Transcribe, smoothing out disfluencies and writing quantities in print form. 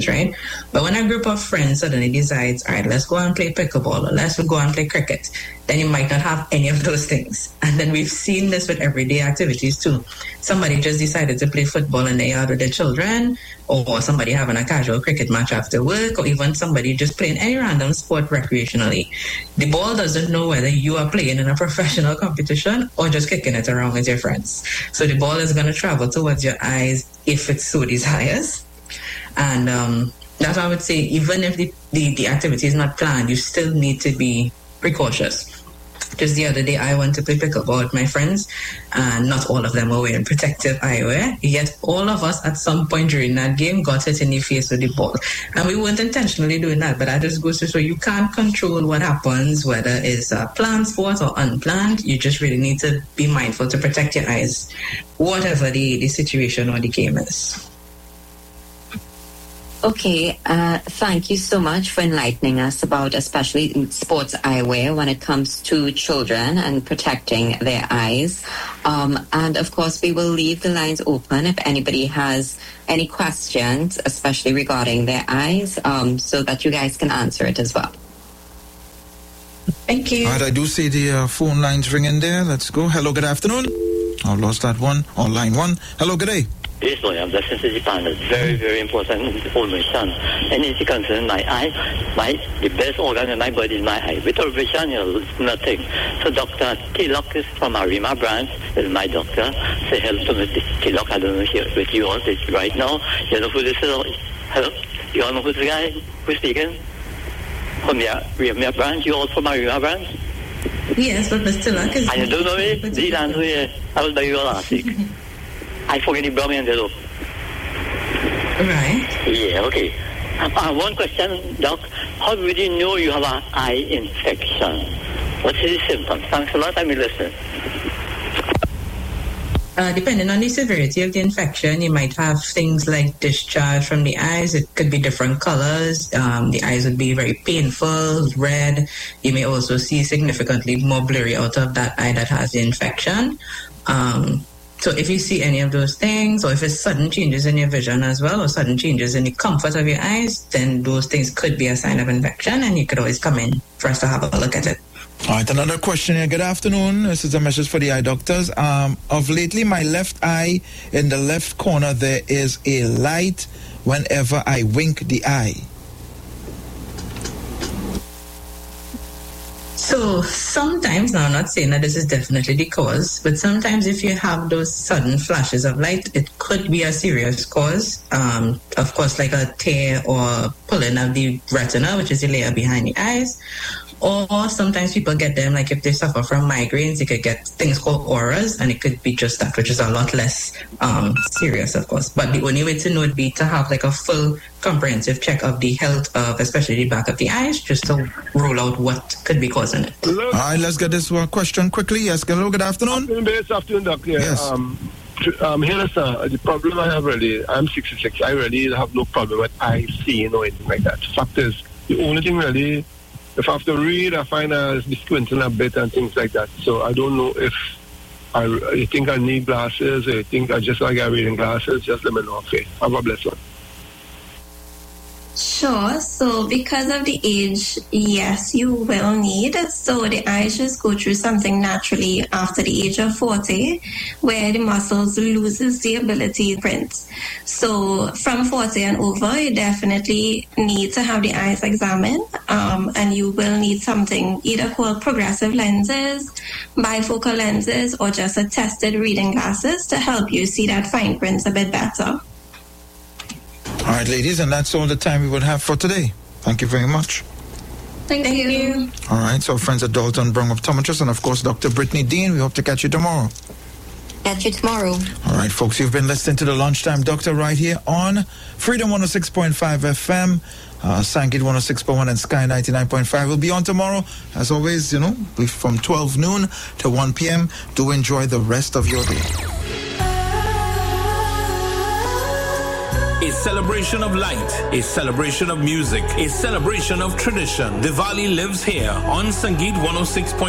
right? But when a group of friends suddenly decides, all right, let's go and play pickleball or let's go and play cricket, then you might not have any of those things. And then we've seen this with everyday activities too. Somebody just decided to play football in the yard with their children, or somebody having a casual cricket match after work, or even somebody just playing any random sport recreationally. The ball doesn't know whether you are playing in a professional competition or just kicking it around with your friends. So the ball is going to travel towards your eyes if it so desires. And that's why I would say, even if the activity is not planned, you still need to be precautious. Just the other day, I went to play pickleball with my friends, and not all of them were wearing protective eyewear. Yet all of us at some point during that game got hit in the face with the ball. And we weren't intentionally doing that, but that just goes to show you can't control what happens, whether it's a planned sport or unplanned. You just really need to be mindful to protect your eyes, whatever the situation or the game is. Okay, thank you so much for enlightening us about especially sports eyewear when it comes to children and protecting their eyes. And of course, we will leave the lines open if anybody has any questions, especially regarding their eyes, so that you guys can answer it as well. Thank you. All right, I do see the phone lines ringing there. Let's go. Hello, good afternoon. I lost that one on line one. Hello, good day. Yes, William, the sensitive part is very, very important for my son. And if you consider my eye, the best organ in my body is my eye. Without vision, nothing. So Dr. Tilok is from Arima branch, is my doctor. Say hello to Mr. Tilok. I don't know here with you all right now. You know who this is? Hello? You all know who's the guy who's speaking? From your branch? You all from Arima branch? Yes, but Mr. Tilok is... And you don't know me? Dylan, who is? I was by you last week. I forget the brother and the look. Right. Yeah, okay. One question, Doc. How would you know you have an eye infection? What is the symptoms? Thanks a lot. I'm listening. Depending on the severity of the infection, you might have things like discharge from the eyes. It could be different colors. The eyes would be very painful, red. You may also see significantly more blurry out of that eye that has the infection. So if you see any of those things, or if it's sudden changes in your vision as well, or sudden changes in the comfort of your eyes, then those things could be a sign of infection, and you could always come in for us to have a look at it. All right, another question here. Good afternoon. This is a message for the eye doctors. Of lately, my left eye, in the left corner, there is a light whenever I wink the eye. So sometimes, now I'm not saying that this is definitely the cause, but sometimes if you have those sudden flashes of light, it could be a serious cause. Of course, like a tear or pulling of the retina, which is the layer behind the eyes. Or sometimes people get them, like if they suffer from migraines, they could get things called auras, and it could be just that, which is a lot less serious, of course. But the only way to know would be to have like a full comprehensive check of the health of especially the back of the eyes, just to rule out what could be causing it. Hello. All right, let's get this question quickly. Yes, hello, good afternoon. Good afternoon, Doctor. Yes. Here, sir, the problem I have really, I'm 66. I really have no problem with eyes seeing or anything like that. Fact is, the only thing really, if I have to read, I find I be squinting a bit and things like that. So I don't know if I think I need glasses, or I think I just like reading glasses. Just let me know. Okay, have a blessed one. Sure. So because of the age, yes, you will need. So the eyes just go through something naturally after the age of 40, where the muscles loses the ability to print. So from 40 and over, you definitely need to have the eyes examined, and you will need something either called progressive lenses, bifocal lenses, or just a tested reading glasses to help you see that fine print a bit better. All right, ladies, and that's all the time we would have for today. Thank you very much. Thank you. All right, so friends at Dalton Brown Optometrist, and of course, Dr. Brittany Dean, we hope to catch you tomorrow. Catch you tomorrow. All right, folks, you've been listening to the Lunchtime Doctor right here on Freedom 106.5 FM, Sankit 106.1 and Sky 99.5. We'll be on tomorrow. As always, from 12 noon to 1 p.m. Do enjoy the rest of your day. A celebration of light, a celebration of music, a celebration of tradition. Diwali lives here on Sangeet 106.5.